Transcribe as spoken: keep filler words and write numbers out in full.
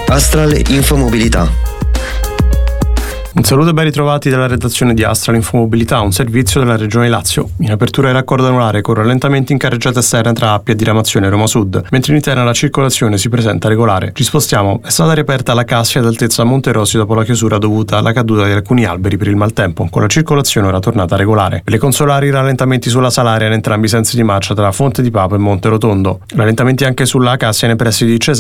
Astral Infomobilità. Un saluto e ben ritrovati dalla redazione di Astral Infomobilità, un servizio della Regione Lazio. In apertura il raccordo anulare con rallentamenti in carreggiata esterna tra Appia e Diramazione Roma Sud, mentre in interna la circolazione si presenta regolare. Ci spostiamo, è stata riaperta la Cassia ad altezza Monterosi dopo la chiusura dovuta alla caduta di alcuni alberi per il maltempo, con la circolazione ora tornata regolare. Per le consolari rallentamenti sulla Salaria in entrambi i sensi di marcia tra Fonte di Papo e Monte Rotondo. Rallentamenti anche sulla Cassia nei pressi di Cesena